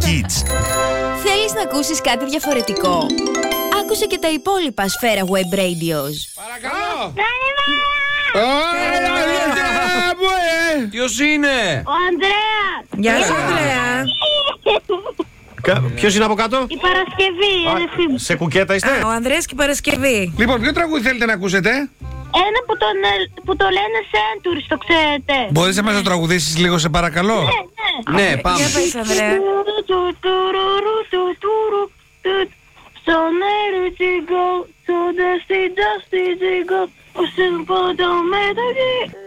Kids. Θέλεις να ακούσεις κάτι διαφορετικό? Άκουσε και τα υπόλοιπα Σφαίρα Web Radios. Παρακαλώ! Ποιος είναι? Ο Ανδρέας! Γεια σου, Ανδρέα. Ποιος είναι από κάτω? Η Παρασκευή, αδερφή μου. Σε κουκέτα είστε? Ο Ανδρέας και η Παρασκευή. Λοιπόν, ποιο τραγούδι θέλετε να ακούσετε? Ένα που το λένε Centuries, το ξέρετε. Μπορείς να μας το τραγουδήσεις λίγο, σε παρακαλώ? Ναι. Ναι, πάμε. Για πες, Ανδρέα. So near to go, so dusty, dusty to go. Oh, simple, don't matter.